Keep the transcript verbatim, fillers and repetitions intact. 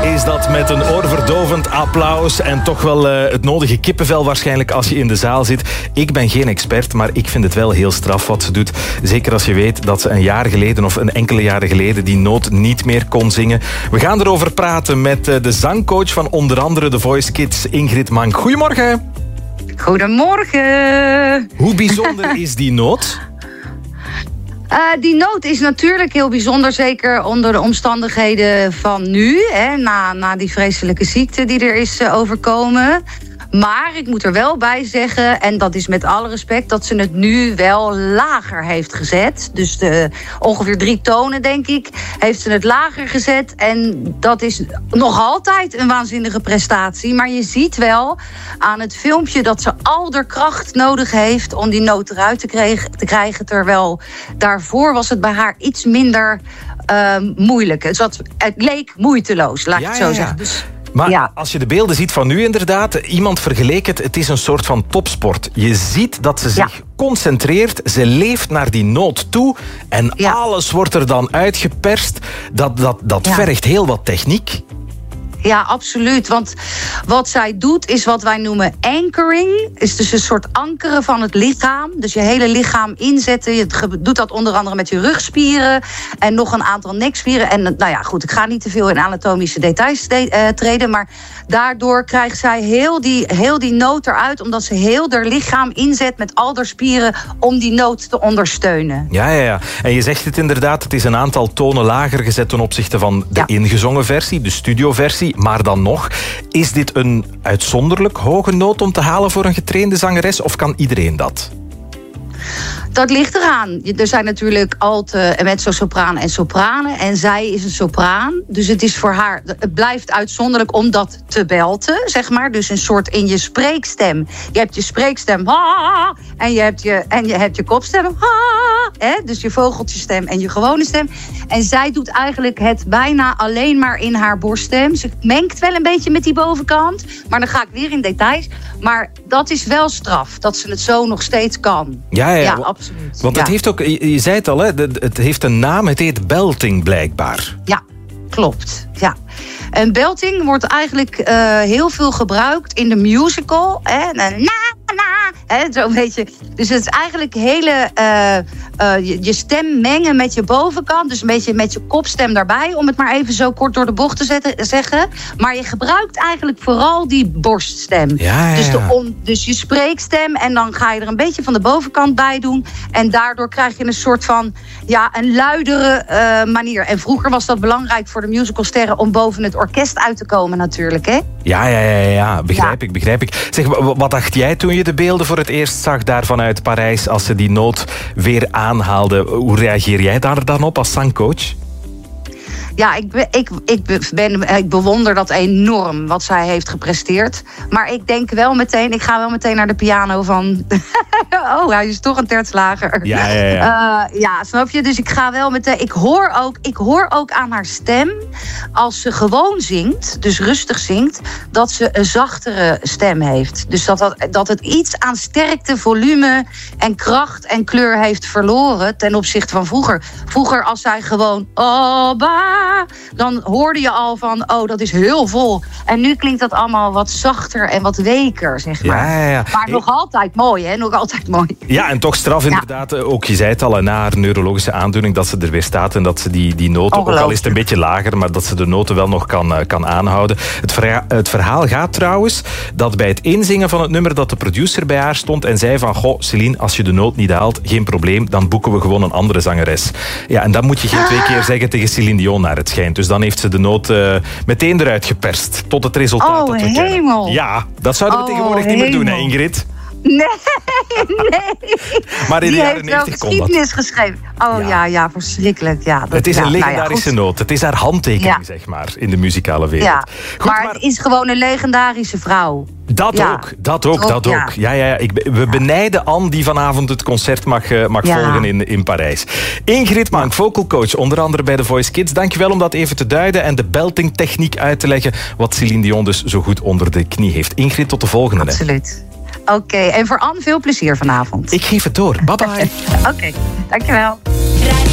is dat met een oorverdovend applaus en toch wel uh, het nodige kippenvel waarschijnlijk als je in de zaal zit. Ik ben geen expert, maar ik vind het wel heel straf wat ze doet. Zeker als je weet dat ze een jaar geleden of een enkele jaren geleden die noot niet meer kon zingen. We gaan erover praten met uh, de zangcoach van onder andere The Voice Kids, Ingrid Mank. Goedemorgen. Goedemorgen. Hoe bijzonder is die noot? Uh, die noot is natuurlijk heel bijzonder, zeker onder de omstandigheden van nu. Hè, na, na die vreselijke ziekte die er is uh, overkomen. Maar ik moet er wel bij zeggen, en dat is met alle respect, dat ze het nu wel lager heeft gezet. Dus de, ongeveer drie tonen, denk ik, heeft ze het lager gezet. En dat is nog altijd een waanzinnige prestatie. Maar je ziet wel aan het filmpje dat ze al de kracht nodig heeft om die noot eruit te krijgen. Te krijgen terwijl daarvoor was het bij haar iets minder uh, moeilijk. Het, zat, het leek moeiteloos, laat ik ja, het zo ja, ja. zeggen. Dus, Maar ja. als je de beelden ziet van nu inderdaad, iemand vergeleek het, het is een soort van topsport. Je ziet dat ze zich ja. concentreert, ze leeft naar die noot toe en ja. alles wordt er dan uitgeperst. Dat, dat, dat ja. vergt heel wat techniek. Ja, absoluut. Want wat zij doet is wat wij noemen anchoring. Is dus een soort ankeren van het lichaam. Dus je hele lichaam inzetten. Je doet dat onder andere met je rugspieren. En nog een aantal nekspieren. En nou ja, goed, ik ga niet te veel in anatomische details de- uh, treden. Maar daardoor krijgt zij heel die, heel die noot eruit. Omdat ze heel haar lichaam inzet met al haar spieren om die noot te ondersteunen. Ja, ja, ja. En je zegt het inderdaad, het is een aantal tonen lager gezet ten opzichte van de ja. ingezongen versie, de studioversie. Maar dan nog, is dit een uitzonderlijk hoge noot om te halen voor een getrainde zangeres? Of kan iedereen dat? Dat ligt eraan. Er zijn natuurlijk alten, mezzo-sopranen en sopranen. En zij is een sopraan. Dus het is voor haar, het blijft uitzonderlijk om dat te belten, zeg maar. Dus een soort in je spreekstem. Je hebt je spreekstem, ha, en je hebt je, en je, hebt je kopstem, ha, hè? Dus je vogeltjestem en je gewone stem. En zij doet eigenlijk het bijna alleen maar in haar borststem. Ze mengt wel een beetje met die bovenkant. Maar dan ga ik weer in details. Maar dat is wel straf, dat ze het zo nog steeds kan. Ja, ja, ja ja. absoluut. Want het ja. heeft ook, je, je zei het al, hè, het heeft een naam, het heet belting blijkbaar. Ja, klopt. Ja. En belting wordt eigenlijk uh, heel veel gebruikt in de musical. Hè? Na, na, hè? Zo'n beetje. Dus het is eigenlijk hele, uh, uh, je, je stem mengen met je bovenkant. Dus een beetje met je kopstem daarbij. Om het maar even zo kort door de bocht te zetten, zeggen. Maar je gebruikt eigenlijk vooral die borststem. Ja, ja. Dus, de on, dus je spreekstem. En dan ga je er een beetje van de bovenkant bij doen. En daardoor krijg je een soort van, ja, een luidere uh, manier. En vroeger was dat belangrijk voor de musicalsterren om boven het orkest uit te komen natuurlijk, hè? Ja, ja, ja, ja. Begrijp ja. ik, begrijp ik. Zeg, wat dacht jij toen je de beelden voor het eerst zag daar vanuit Parijs als ze die noot weer aanhaalde? Hoe reageer jij daar dan op als zangcoach? Ja, ik, ben, ik, ik, ben, ik bewonder dat enorm wat zij heeft gepresteerd. Maar ik denk wel meteen, ik ga wel meteen naar de piano van... oh, hij is toch een terts lager. Ja, ja, ja. Uh, ja, snap je? Dus ik ga wel meteen... Ik hoor, ook, ik hoor ook aan haar stem, als ze gewoon zingt, dus rustig zingt, dat ze een zachtere stem heeft. Dus dat, dat, dat het iets aan sterkte, volume en kracht en kleur heeft verloren ten opzichte van vroeger. Vroeger als zij gewoon... Oh, ba, dan hoorde je al van, oh, dat is heel vol. En nu klinkt dat allemaal wat zachter en wat weker, zeg maar. Ja, ja, ja. Maar nog altijd mooi, hè? Nog altijd mooi. Ja, en toch straf inderdaad. Ja. Ook, je zei het al, na haar neurologische aandoening, dat ze er weer staat en dat ze die, die noten, ook al is het een beetje lager, maar dat ze de noten wel nog kan, uh, kan aanhouden. Het, verha- het verhaal gaat trouwens dat bij het inzingen van het nummer dat de producer bij haar stond en zei van, goh, Céline, als je de noot niet haalt, geen probleem, dan boeken we gewoon een andere zangeres. Ja, en dat moet je geen ah. twee keer zeggen tegen Céline Dion naar het schijnt. Dus dan heeft ze de noot uh, meteen eruit geperst. Tot het resultaat oh, dat we hemel. kennen. Ja, dat zouden we oh, tegenwoordig hemel. niet meer doen, hè, Ingrid? Nee, nee. Maar in Die de jaren negentig kon dat. geschiedenis geschreven. Oh ja, ja, ja verschrikkelijk. Ja, dat, het is ja, een legendarische nou ja, noot. Het is haar handtekening, ja. zeg maar, in de muzikale wereld. Ja, goed, maar, maar het is gewoon een legendarische vrouw. Dat ja. ook, dat ook, dat ook. Ja, ja, ja. Ik, we benijden Anne die vanavond het concert mag, uh, mag ja. volgen in, in Parijs. Ingrid Mank, vocal coach, onder andere bij The Voice Kids. Dankjewel om dat even te duiden en de beltingtechniek uit te leggen, wat Céline Dion dus zo goed onder de knie heeft. Ingrid, tot de volgende. Absoluut. Oké, okay. En voor Anne veel plezier vanavond. Ik geef het door. Bye bye. Oké, okay. Dankjewel.